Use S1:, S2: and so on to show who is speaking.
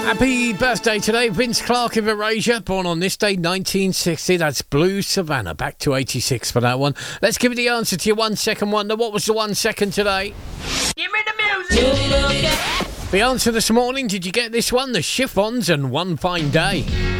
S1: Happy birthday today, Vince Clarke of Erasure, born on this day, 1960. That's Blue Savannah. Back to 86 for that one. Let's give you the answer to your 1 second wonder. What was the 1 second today?
S2: Give me the music!
S1: The answer this morning, did you get this one? The Chiffons and One Fine Day.